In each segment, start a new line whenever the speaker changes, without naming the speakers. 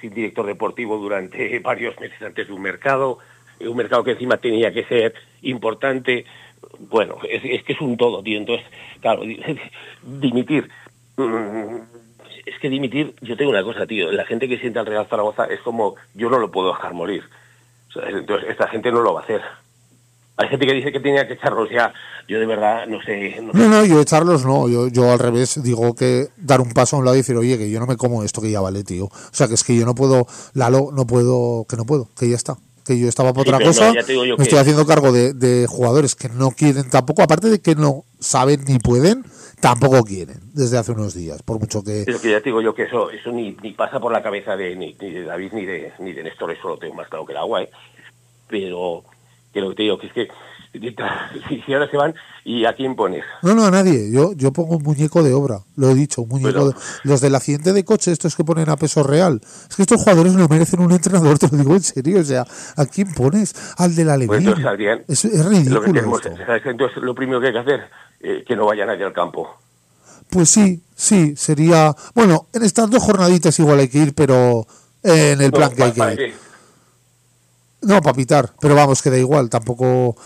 sin director deportivo durante varios meses antes de un mercado que encima tenía que ser importante. Bueno, es que es un todo, tío. Entonces, claro, dimitir. Es que dimitir, yo tengo una cosa, tío. La gente que siente al Real Zaragoza es como, yo no lo puedo dejar morir. O sea, entonces, esta gente no lo va a hacer. Hay gente que dice que tenía que echarlos ya. Yo de verdad no sé.
No, yo echarlos no. Yo al revés digo que dar un paso a un lado y decir, oye, que yo no me como esto que ya vale, tío. O sea, que es que yo no puedo, Lalo, que ya está. Que yo estaba por otra cosa, me estoy haciendo cargo de jugadores que no quieren tampoco, aparte de que no saben ni pueden, tampoco quieren, desde hace unos días, por mucho que...
Pero que ya te digo yo que eso ni pasa por la cabeza ni de David ni de Néstor, eso lo tengo más claro que el agua, Pero que lo que te digo, que es que si ahora se van, ¿y a quién pones?
No, a nadie. Yo pongo un muñeco de obra, lo he dicho, un muñeco los del accidente de coche, estos que ponen a peso real. Es que estos jugadores no merecen un entrenador, te lo digo en serio. O sea, ¿a quién pones? Al del Alevín.
Pues entonces, Adrián,
es ridículo.
Entonces, lo primero que hay que hacer, que no vaya nadie al campo.
Pues sí, sería... Bueno, en estas 2 jornaditas igual hay que ir, pero en el plan que hay que ir. No, para pitar, pero vamos, que da igual, tampoco...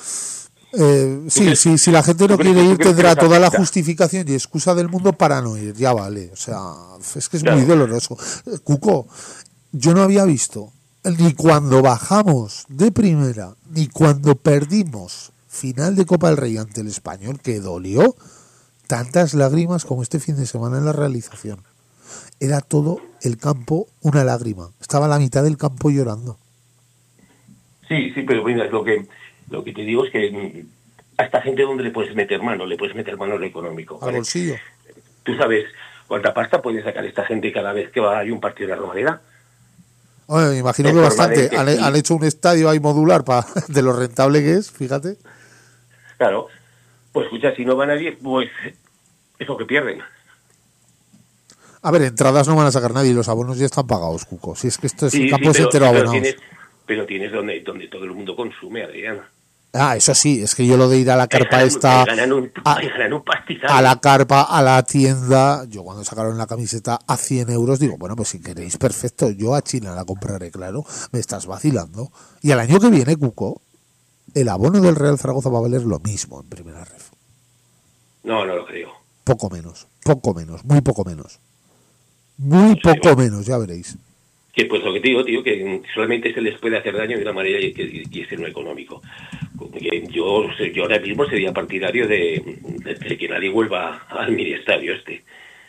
si la gente no quiere ir, tendrá toda la justificación y excusa del mundo para no ir, ya vale. O sea, es que es muy doloroso. Cuco, yo no había visto ni cuando bajamos de primera, ni cuando perdimos final de Copa del Rey ante el Español, que dolió, tantas lágrimas como este fin de semana en la realización. Era todo el campo una lágrima. Estaba la mitad del campo llorando.
Sí, pero mira, lo que te digo es que a esta gente, ¿dónde le puedes meter mano? Le puedes meter mano en lo económico.
Al bolsillo.
¿Tú sabes cuánta pasta puede sacar esta gente cada vez que hay un partido de la Romareda?
Bueno, me imagino que bastante. Han hecho un estadio ahí modular de lo rentable que es, fíjate.
Claro. Pues escucha, si no va nadie, pues eso que pierden.
A ver, entradas no van a sacar nadie, los abonos ya están pagados, Cuco. Si es que esto es un campo entero abonado.
Pero tienes donde todo el mundo consume, Adrián.
Eso sí, es que yo lo de ir a la carpa
ganan un pastizal.
A la carpa, a la tienda, yo cuando sacaron la camiseta a 100 euros, digo, bueno, pues si queréis, perfecto, yo a China la compraré, claro, me estás vacilando. Y al año que viene, Cuco, el abono del Real Zaragoza va a valer lo mismo en primera ref.
No lo creo.
Poco menos, muy poco menos. Muy poco menos, ya veréis.
Que pues lo que te digo, tío, que solamente se les puede hacer daño de una manera y es en lo económico. Yo ahora mismo sería partidario de que nadie vuelva al mini estadio este.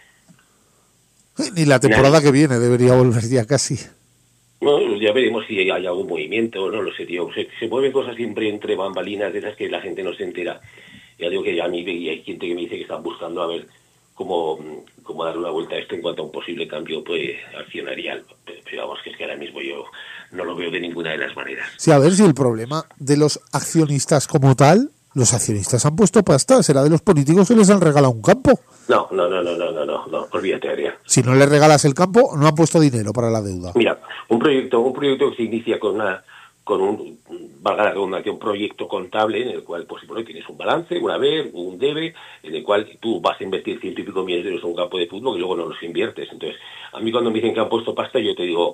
Ni la temporada que viene debería volver ya casi.
No, ya veremos si hay algún movimiento, no lo sé, tío. Se mueven cosas siempre entre bambalinas de esas que la gente no se entera. Ya digo que a mí hay gente que me dice que están buscando a ver cómo darle una vuelta a esto en cuanto a un posible cambio pues accionarial. Pero vamos, que es que ahora mismo yo no lo veo de ninguna de las maneras.
Sí, a ver si el problema de los accionistas como tal, los accionistas han puesto pasta, será de los políticos que les han regalado un campo.
No, olvídate, Adrián.
Si no le regalas el campo, no han puesto dinero para la deuda.
Mira, un proyecto que se inicia con un, valga la redundancia, un proyecto contable en el cual, pues, bueno, tienes un balance, un haber, un debe, en el cual tú vas a invertir 100 y pico millones de euros en un campo de fútbol y luego no los inviertes. Entonces, a mí cuando me dicen que han puesto pasta, yo te digo,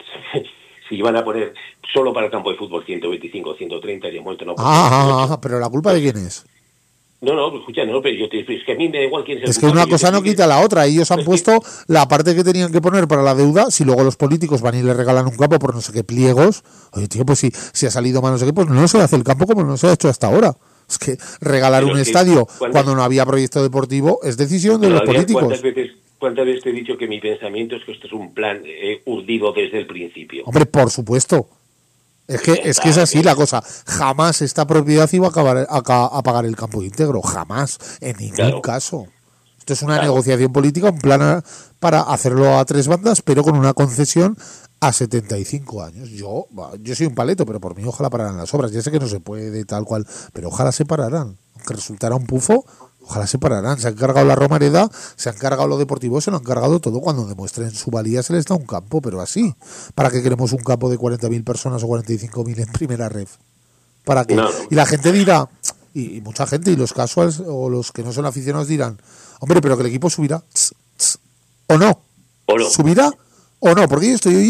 si iban a poner solo para el campo de fútbol 125, 130, y de momento no.
Pero ¿la culpa de quién es?
No, escucha, pero yo te digo, es que a mí me da igual quién es el
Es que una cosa no quita la otra. Ellos han puesto la parte que tenían que poner para la deuda. Si luego los políticos van y le regalan un campo por no sé qué pliegos, oye, tío, pues si ha salido mal no sé qué, pues no se hace el campo como no se ha hecho hasta ahora. Es que regalar un estadio cuando no había proyecto deportivo es decisión de los políticos.
¿Cuántas veces te he dicho que mi pensamiento es que esto es un plan urdido desde el principio?
Hombre, por supuesto. Es que es así la cosa. Jamás esta propiedad iba a pagar el campo íntegro. Jamás. En ningún caso. Esto es una negociación política, un plan para hacerlo a 3 bandas, pero con una concesión a 75 años. Yo soy un paleto, pero por mí ojalá pararan las obras. Ya sé que no se puede tal cual, pero ojalá se pararan. Aunque resultara un pufo, ojalá se pararan. Se han cargado la Romareda, se han cargado lo deportivo, se lo han cargado todo. Cuando demuestren su valía se les da un campo, pero así. ¿Para qué queremos un campo de 40.000 personas o 45.000 en primera ref? ¿Para qué? Y la gente dirá, y mucha gente, y los casuals o los que no son aficionados dirán, hombre, pero que el equipo subirá. ¿O no? ¿Subirá o no? Porque yo estoy